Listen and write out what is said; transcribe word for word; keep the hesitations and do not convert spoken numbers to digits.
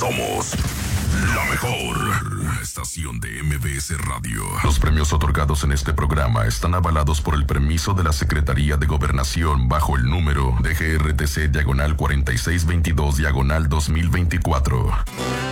Somos la mejor estación de M B S Radio. Los premios otorgados en este programa están avalados por el permiso de la Secretaría de Gobernación bajo el número de G R T C diagonal cuarenta y seis veintidós diagonal dos mil veinticuatro.